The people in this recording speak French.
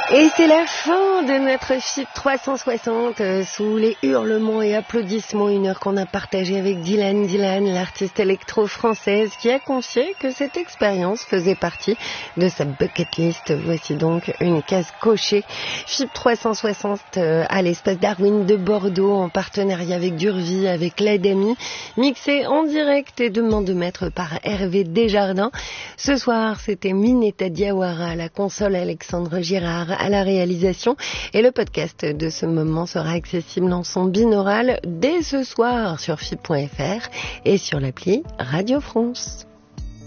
Et c'est la fin de notre FIP 360 sous les hurlements et applaudissements. Une heure qu'on a partagée avec Dylan, l'artiste électro-française qui a confié que cette expérience faisait partie de sa bucket list. Voici donc une case cochée. FIP 360 à l'espace Darwin de Bordeaux en partenariat avec Durvie, avec l'ADAMI, mixé en direct et de main de maître par Hervé Desjardins. Ce soir, c'était Mineta Diawara à la console, Alexandre Girard à la réalisation, et le podcast de ce moment sera accessible en son binaural dès ce soir sur FIP.fr et sur l'appli Radio France.